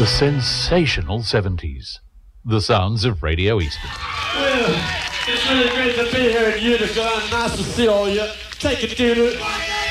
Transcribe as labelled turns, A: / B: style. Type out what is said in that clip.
A: The sensational 70s. The sounds of Radio Eastern.
B: Well, it's really great to be here in Utica, and nice to see all you. Take it, dude.